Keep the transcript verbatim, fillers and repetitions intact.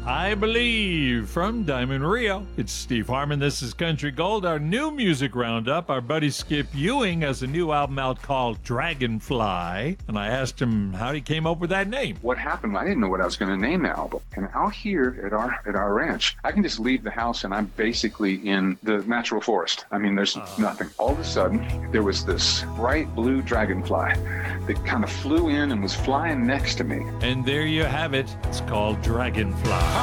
I Believe from Diamond Rio. It's Steve Harmon. This is Country Gold, our new music roundup. Our buddy Skip Ewing has a new album out called Dragonfly. And I asked him how he came up with that name. What happened, I didn't know what I was going to name the album. And out here at our at our ranch, I can just leave the house and I'm basically in the natural forest. I mean, there's uh. nothing. All of a sudden, there was this bright blue dragonfly that kind of flew in and was flying next to me. And there you have it. It's called Dragonfly.